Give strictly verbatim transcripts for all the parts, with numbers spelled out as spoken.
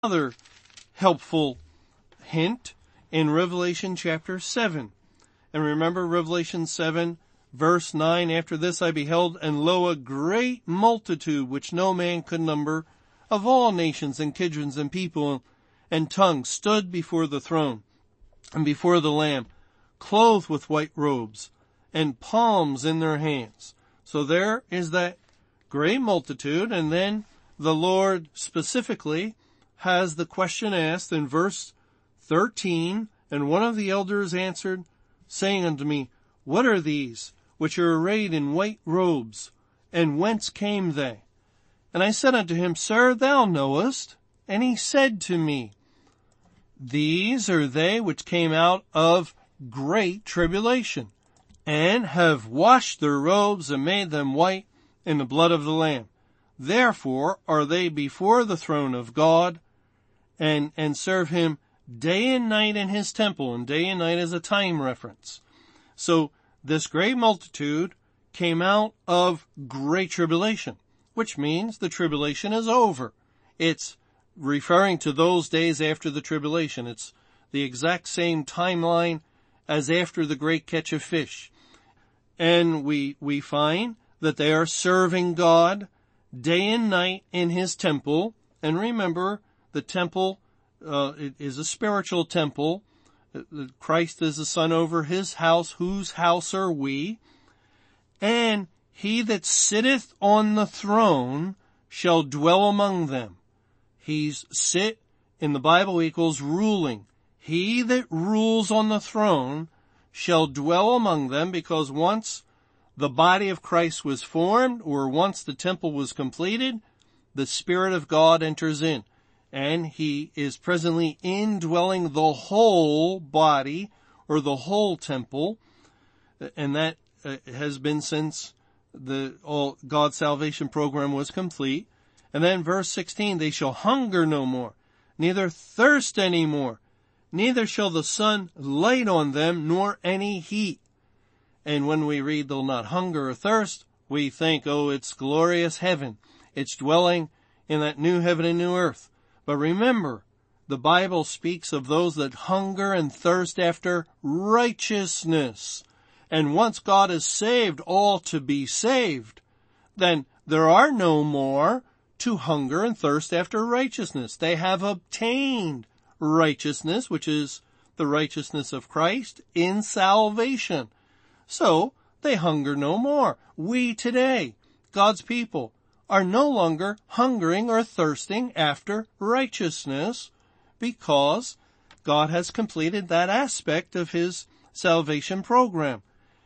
another helpful hint in Revelation chapter seven. And remember Revelation seven, verse nine, after this I beheld, and lo, a great multitude, which no man could number, of all nations and kindreds and people and tongues, stood before the throne and before the Lamb, clothed with white robes, and palms in their hands. So there is that great multitude, and then the Lord specifically has the question asked in verse thirteen, and one of the elders answered, saying unto me, What are these which are arrayed in white robes, and whence came they? And I said unto him, Sir, thou knowest. And he said to me, These are they which came out of great tribulation, and have washed their robes and made them white in the blood of the Lamb. Therefore are they before the throne of God, and, and serve him day and night in his temple, and day and night is a time reference. So this great multitude came out of great tribulation, which means the tribulation is over. It's referring to those days after the tribulation. It's the exact same timeline as after the great catch of fish. And we, we find that they are serving God day and night in his temple. And remember, the temple uh, it is a spiritual temple. Christ is the Son over his house. Whose house are we? And he that sitteth on the throne shall dwell among them. He's sit in the Bible equals ruling. He that rules on the throne shall dwell among them, because once the body of Christ was formed, or once the temple was completed, the Spirit of God enters in. And he is presently indwelling the whole body, or the whole temple. And that uh, has been since the all God's salvation program was complete. And then verse sixteen, they shall hunger no more, neither thirst any more, neither shall the sun light on them, nor any heat. And when we read they'll not hunger or thirst, we think, oh, it's glorious heaven. It's dwelling in that new heaven and new earth. But remember, the Bible speaks of those that hunger and thirst after righteousness. And once God has saved all to be saved, then there are no more to hunger and thirst after righteousness. They have obtained righteousness, which is the righteousness of Christ in salvation. So they hunger no more. We today, God's people, are no longer hungering or thirsting after righteousness, because God has completed that aspect of his salvation program.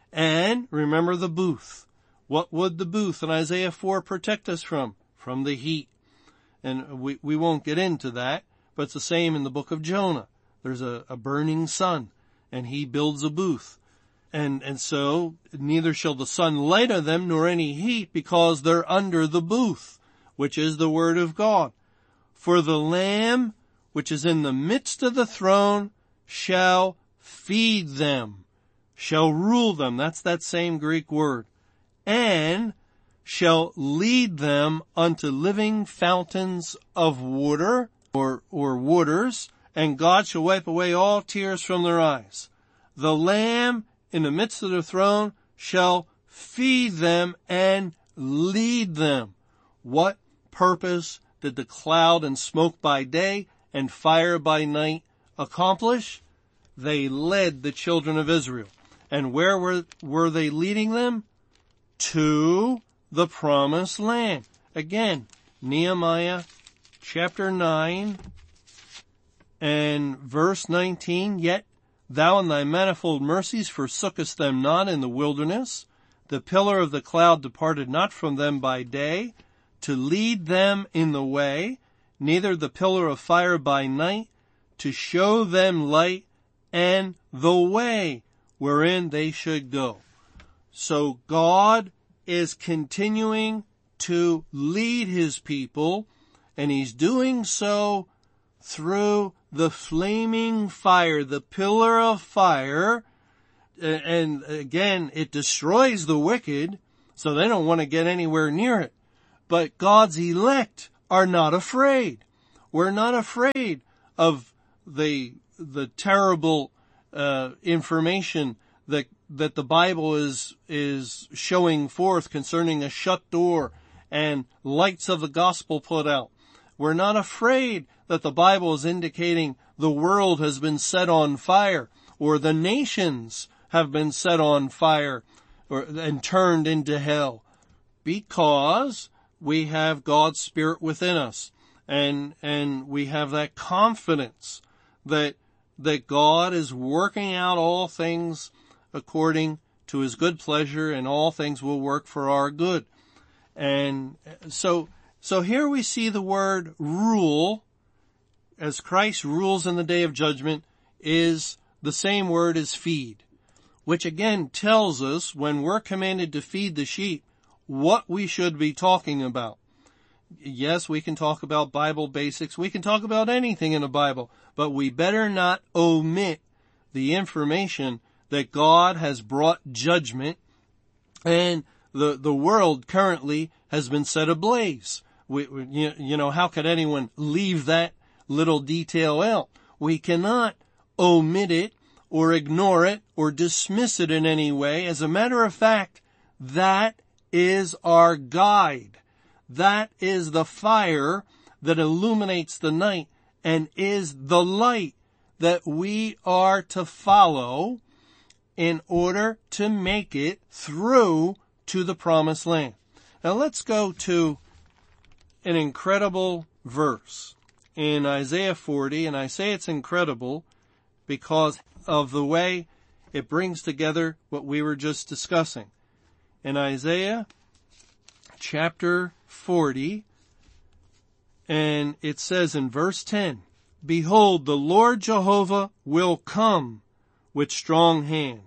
And remember the booth. What would the booth in Isaiah four protect us from? From the heat. And we, we won't get into that, but it's the same in the book of Jonah. There's a, a burning sun, and he builds a booth. And, and so neither shall the sun light on them, nor any heat, because they're under the booth, which is the word of God. For the Lamb, which is in the midst of the throne, shall feed them, shall rule them. That's that same Greek word. And shall lead them unto living fountains of water, or, or waters, and God shall wipe away all tears from their eyes. The Lamb in the midst of the throne shall feed them and lead them. What purpose did the cloud and smoke by day and fire by night accomplish? They led the children of Israel. And where were, were they leading them? To the promised land. Again, Nehemiah chapter nine and verse nineteen, Yet thou in thy manifold mercies forsookest them not in the wilderness. The pillar of the cloud departed not from them by day, to lead them in the way, neither the pillar of fire by night, to show them light and the way wherein they should go. So God is continuing to lead his people, and he's doing so through the flaming fire, the pillar of fire. And again, it destroys the wicked, so they don't want to get anywhere near it. But God's elect are not afraid. We're not afraid of the, the terrible, uh, information that, that the Bible is, is showing forth concerning a shut door and lights of the gospel put out. We're not afraid that the Bible is indicating the world has been set on fire, or the nations have been set on fire or, and turned into hell, because we have God's Spirit within us, and, and we have that confidence that, that God is working out all things according to his good pleasure, and all things will work for our good. And so, so here we see the word rule, as Christ rules in the day of judgment, is the same word as feed, which again tells us, when we're commanded to feed the sheep, what we should be talking about. Yes, we can talk about Bible basics. We can talk about anything in the Bible, but we better not omit the information that God has brought judgment, and the, the world currently has been set ablaze. We, we, you, you know, how could anyone leave that little detail out? We cannot omit it or ignore it or dismiss it in any way. As a matter of fact, that is our guide. That is the fire that illuminates the night and is the light that we are to follow in order to make it through to the promised land. Now let's go to an incredible verse in Isaiah forty, and I say it's incredible because of the way it brings together what we were just discussing. In Isaiah chapter forty, and it says in verse ten, "Behold, the Lord Jehovah will come with strong hand."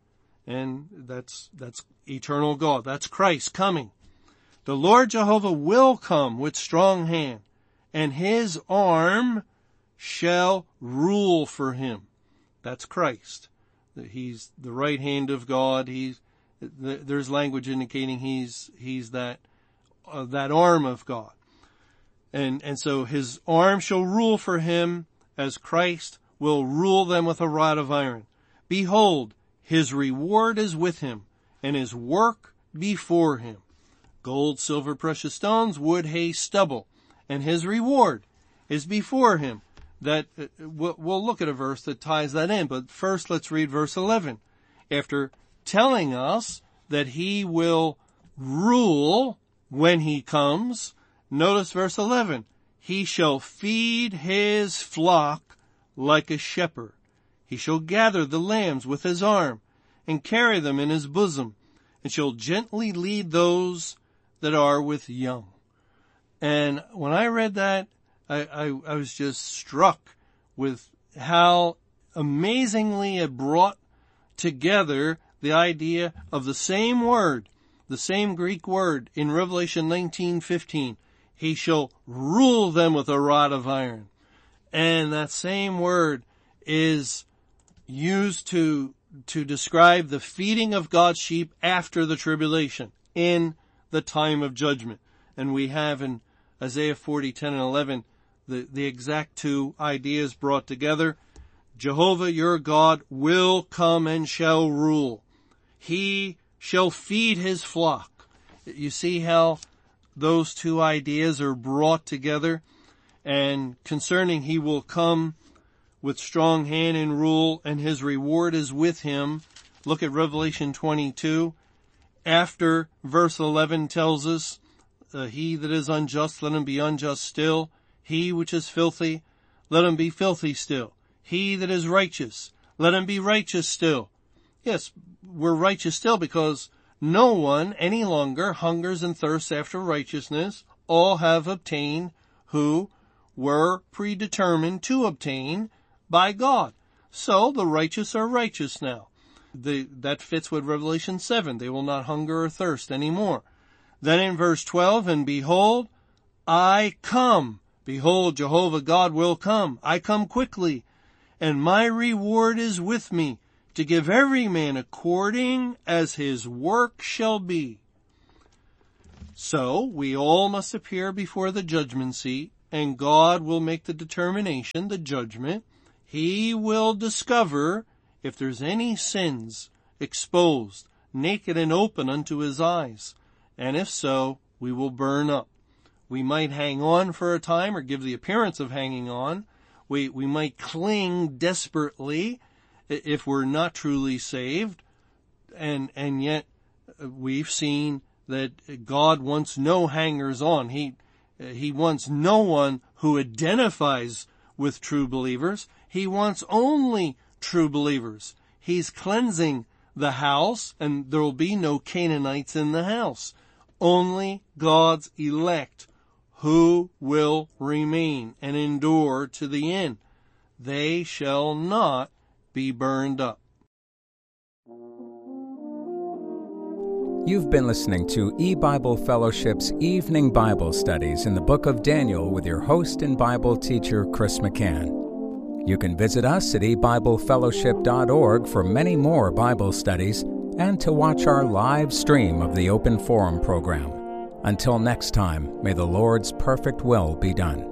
And that's, that's eternal God. That's Christ coming. "The Lord Jehovah will come with strong hand, and his arm shall rule for him." That's Christ. He's the right hand of God. He's, there's language indicating he's, he's that, uh, that arm of God. And, and so his arm shall rule for him, as Christ will rule them with a rod of iron. "Behold, his reward is with him, and his work before him. Gold, silver, precious stones, wood, hay, stubble. And his reward is before him." That, uh, we'll look at a verse that ties that in, but first let's read verse eleven. After telling us that he will rule when he comes, notice verse eleven. "He shall feed his flock like a shepherd. He shall gather the lambs with his arm and carry them in his bosom, and shall gently lead those that are with young." And when I read that, I, I, I was just struck with how amazingly it brought together the idea of the same word, the same Greek word in Revelation nineteen fifteen. "He shall rule them with a rod of iron." And that same word is used to, to describe the feeding of God's sheep after the tribulation, in the time of judgment. And we have in Isaiah forty, ten and eleven, the, the exact two ideas brought together. Jehovah your God will come and shall rule. He shall feed his flock. You see how those two ideas are brought together? And concerning he will come with strong hand and rule, and his reward is with him. Look at Revelation twenty-two. After verse eleven tells us, uh, "He that is unjust, let him be unjust still. He which is filthy, let him be filthy still. He that is righteous, let him be righteous still." Yes, we're righteous still because no one any longer hungers and thirsts after righteousness. All have obtained who were predetermined to obtain by God. So the righteous are righteous now. The, that fits with Revelation seven. They will not hunger or thirst anymore. Then in verse twelve, "And behold, I come." Behold, Jehovah God will come. "I come quickly, and my reward is with me, to give every man according as his work shall be." So we all must appear before the judgment seat, and God will make the determination, the judgment. He will discover if there's any sins exposed, naked and open unto his eyes. And if so, we will burn up. We might hang on for a time or give the appearance of hanging on. We, we might cling desperately if we're not truly saved. And, and yet we've seen that God wants no hangers on. He, he wants no one who identifies with true believers. He wants only true believers. He's cleansing the house, and there will be no Canaanites in the house. Only God's elect who will remain and endure to the end. They shall not be burned up. You've been listening to E-Bible Fellowship's Evening Bible Studies in the Book of Daniel with your host and Bible teacher, Chris McCann. You can visit us at e bible fellowship dot org for many more Bible studies and to watch our live stream of the Open Forum program. Until next time, may the Lord's perfect will be done.